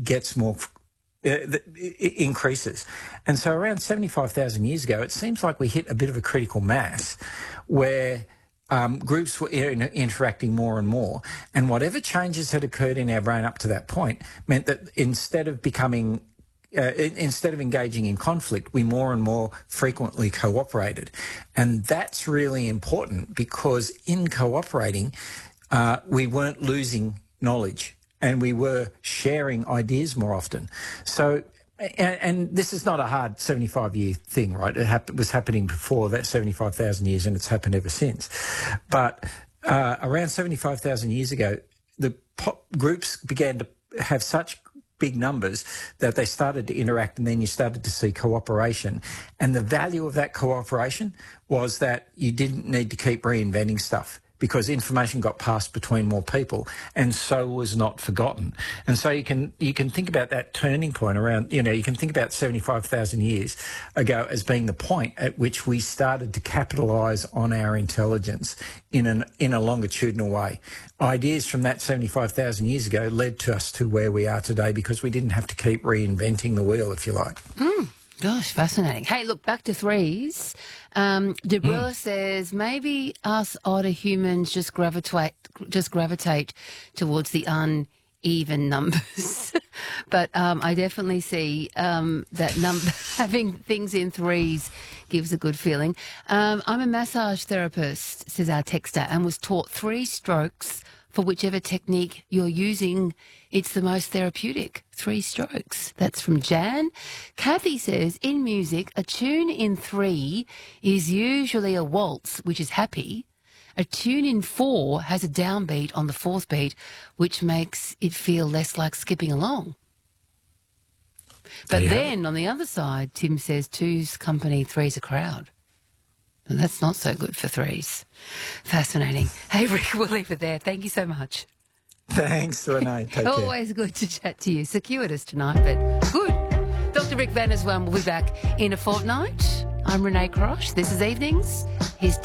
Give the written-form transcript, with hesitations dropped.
gets more increases. And so around 75,000 years ago, it seems like we hit a bit of a critical mass where groups were interacting more and more. And whatever changes had occurred in our brain up to that point meant that instead of engaging in conflict, we more and more frequently cooperated. And that's really important because in cooperating, we weren't losing knowledge and we were sharing ideas more often. So, and this is not a hard 75-year thing, right? It was happening before that 75,000 years and it's happened ever since. But around 75,000 years ago, the groups began to have such big numbers that they started to interact, and then you started to see cooperation. And the value of that cooperation was that you didn't need to keep reinventing stuff because information got passed between more people and so was not forgotten. And so you can think about that turning point around, you can think about 75,000 years ago as being the point at which we started to capitalise on our intelligence in a longitudinal way. Ideas from that 75,000 years ago led to us to where we are today because we didn't have to keep reinventing the wheel, if you like. Gosh, fascinating. Hey, look, back to threes. Debrilla says maybe us odder humans just gravitate towards the uneven numbers. But I definitely see that having things in threes gives a good feeling. I'm a massage therapist, says our texter, and was taught 3 strokes for whichever technique you're using. It's the most therapeutic. 3 strokes. That's from Jan. Kathy says, in music, a tune in 3 is usually a waltz, which is happy. A tune in 4 has a downbeat on the 4th beat, which makes it feel less like skipping along. But then, on the other side, Tim says 2's company, 3's a crowd. And that's not so good for 3s. Fascinating. Hey, Rick, we'll leave it there. Thank you so much. Thanks, Renee. Take care. Always good to chat to you. Circuitous tonight, but good. Dr. Rick Van as well will be back in a fortnight. I'm Renee Crosh. This is Evenings